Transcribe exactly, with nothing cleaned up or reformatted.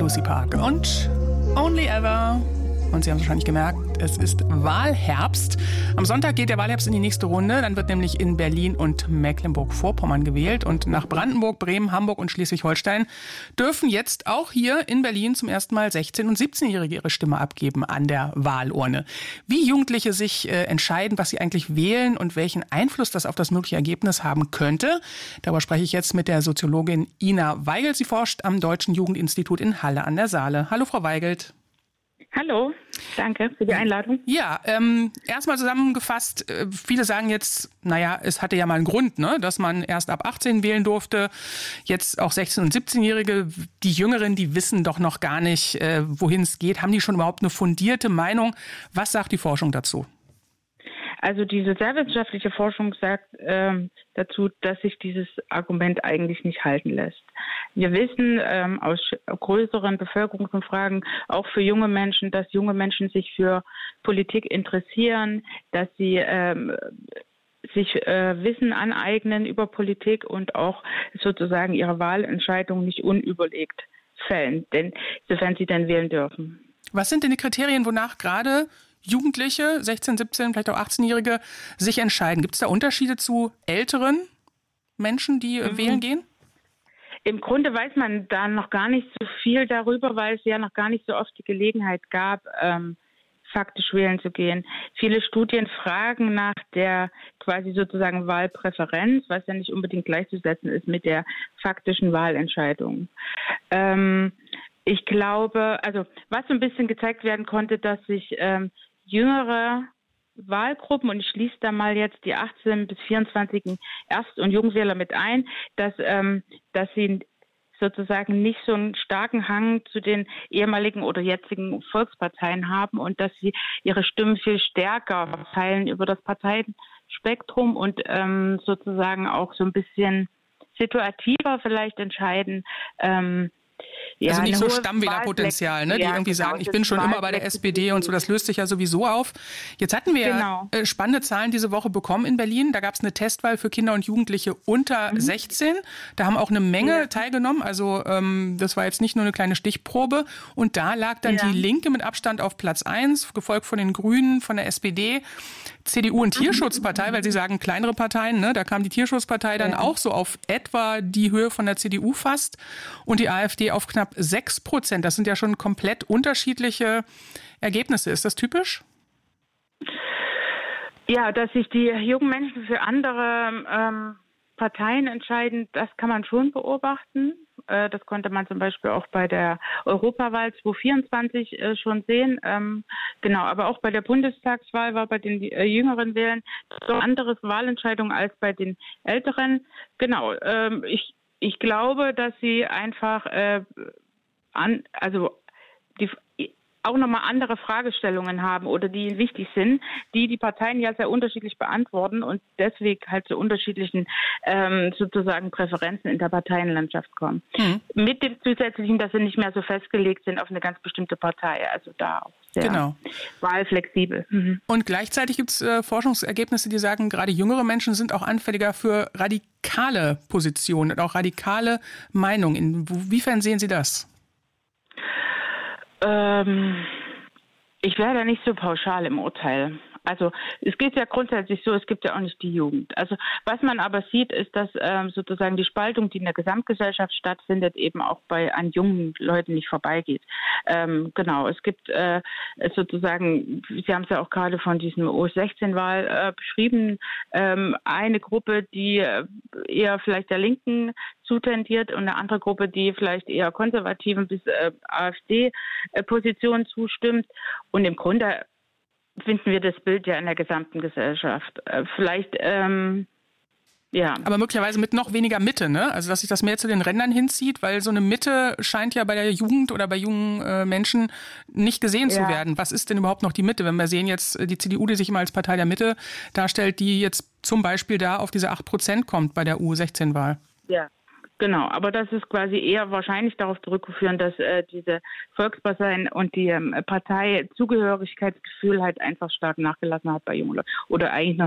Lucy Park und Only Ever. Und Sie haben es wahrscheinlich gemerkt, es ist Wahlherbst. Am Sonntag geht der Wahlherbst in die nächste Runde. Dann wird nämlich in Berlin und Mecklenburg-Vorpommern gewählt. Und nach Brandenburg, Bremen, Hamburg und Schleswig-Holstein dürfen jetzt auch hier in Berlin zum ersten Mal sechzehn- und siebzehnjährige ihre Stimme abgeben an der Wahlurne. Wie Jugendliche sich äh, entscheiden, was sie eigentlich wählen und welchen Einfluss das auf das mögliche Ergebnis haben könnte, darüber spreche ich jetzt mit der Soziologin Ina Weigelt. Sie forscht am Deutschen Jugendinstitut in Halle an der Saale. Hallo, Frau Weigelt. Hallo, danke für die Einladung. Ja, ähm, erstmal zusammengefasst, äh, viele sagen jetzt, naja, es hatte ja mal einen Grund, ne, dass man erst ab achtzehn wählen durfte. Jetzt auch sechzehn- und siebzehnjährige, die Jüngeren, die wissen doch noch gar nicht, äh, wohin es geht. Haben die schon überhaupt eine fundierte Meinung? Was sagt die Forschung dazu? Also die sozialwissenschaftliche Forschung sagt ähm, dazu, dass sich dieses Argument eigentlich nicht halten lässt. Wir wissen ähm, aus größeren Bevölkerungsumfragen, auch für junge Menschen, dass junge Menschen sich für Politik interessieren, dass sie ähm, sich äh, Wissen aneignen über Politik und auch sozusagen ihre Wahlentscheidung nicht unüberlegt fällen, denn sofern sie denn wählen dürfen. Was sind denn die Kriterien, wonach gerade Jugendliche, sechzehn, siebzehn, vielleicht auch achtzehnjährige, sich entscheiden? Gibt es da Unterschiede zu älteren Menschen, die mhm. wählen gehen? Im Grunde weiß man da noch gar nicht so viel darüber, weil es ja noch gar nicht so oft die Gelegenheit gab, ähm, faktisch wählen zu gehen. Viele Studien fragen nach der quasi sozusagen Wahlpräferenz, was ja nicht unbedingt gleichzusetzen ist mit der faktischen Wahlentscheidung. Ähm, ich glaube, also was so ein bisschen gezeigt werden konnte, dass sich ähm, jüngere Wahlgruppen, und ich schließe da mal jetzt die achtzehn- bis vierundzwanzigjährigen Erst- und Jungwähler mit ein, dass, ähm, dass sie sozusagen nicht so einen starken Hang zu den ehemaligen oder jetzigen Volksparteien haben und dass sie ihre Stimmen viel stärker verteilen über das Parteienspektrum und ähm, sozusagen auch so ein bisschen situativer vielleicht entscheiden. Ähm, Ja, also nicht so Stammwählerpotenzial, ne, die ja, irgendwie genau, sagen, ich bin schon immer bei der S P D und so, das löst sich ja sowieso auf. Jetzt hatten wir genau. äh, spannende Zahlen diese Woche bekommen in Berlin. Da gab es eine Testwahl für Kinder und Jugendliche unter mhm. sechzehn. Da haben auch eine Menge ja. teilgenommen. Also ähm, das war jetzt nicht nur eine kleine Stichprobe. Und da lag dann ja. die Linke mit Abstand auf Platz eins, gefolgt von den Grünen, von der S P D, C D U und Tierschutzpartei, weil sie sagen, kleinere Parteien, ne, da kam die Tierschutzpartei dann ja. auch so auf etwa die Höhe von der C D U fast und die AfD auf knapp sechs Prozent. Das sind ja schon komplett unterschiedliche Ergebnisse. Ist das typisch? Ja, dass sich die jungen Menschen für andere ähm, Parteien entscheiden, das kann man schon beobachten. Äh, das konnte man zum Beispiel auch bei der Europawahl zweitausendvierundzwanzig äh, schon sehen. Ähm, genau, aber auch bei der Bundestagswahl war bei den äh, jüngeren Wählern so eine andere Wahlentscheidung als bei den älteren. Genau, ähm, ich Ich glaube, dass sie einfach äh, an, also die, auch nochmal andere Fragestellungen haben oder die wichtig sind, die die Parteien ja sehr unterschiedlich beantworten und deswegen halt zu unterschiedlichen ähm, sozusagen Präferenzen in der Parteienlandschaft kommen. Mhm. Mit dem Zusätzlichen, dass sie nicht mehr so festgelegt sind auf eine ganz bestimmte Partei. Also da auch sehr genau. wahlflexibel. Mhm. Und gleichzeitig gibt es äh, Forschungsergebnisse, die sagen, gerade jüngere Menschen sind auch anfälliger für radikale Positionen und auch radikale Meinungen. Inwiefern sehen Sie das? Ähm, ich wäre da nicht so pauschal im Urteil. Also es geht ja grundsätzlich so, es gibt ja auch nicht die Jugend. Also was man aber sieht, ist, dass ähm, sozusagen die Spaltung, die in der Gesamtgesellschaft stattfindet, eben auch bei an jungen Leuten nicht vorbeigeht. Ähm, genau, es gibt äh, sozusagen, Sie haben es ja auch gerade von diesem U sechzehn-Wahl äh, beschrieben, ähm, eine Gruppe, die eher vielleicht der Linken zutendiert und eine andere Gruppe, die vielleicht eher konservativen bis äh, AfD-Positionen zustimmt. Und im Grunde finden wir das Bild ja in der gesamten Gesellschaft. Äh, vielleicht, ähm, ja. Aber möglicherweise mit noch weniger Mitte, ne? Also, dass sich das mehr zu den Rändern hinzieht, weil so eine Mitte scheint ja bei der Jugend oder bei jungen äh, Menschen nicht gesehen ja. zu werden. Was ist denn überhaupt noch die Mitte? Wenn wir sehen jetzt die C D U, die sich immer als Partei der Mitte darstellt, die jetzt zum Beispiel da auf diese acht Prozent kommt bei der U sechzehn-Wahl. Ja. Genau, aber das ist quasi eher wahrscheinlich darauf zurückzuführen, dass äh, diese Volksparteien und die ähm, Parteizugehörigkeitsgefühl halt einfach stark nachgelassen hat bei jungen Leuten oder eigentlich noch